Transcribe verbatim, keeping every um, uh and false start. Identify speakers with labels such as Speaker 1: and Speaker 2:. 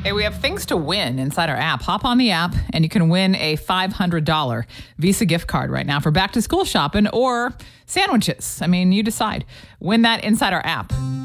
Speaker 1: Hey, we have things to win inside our app. Hop on the app and you can win a five hundred dollars Visa gift card right now for back to school shopping or sandwiches. I mean, you decide. Win that inside our app.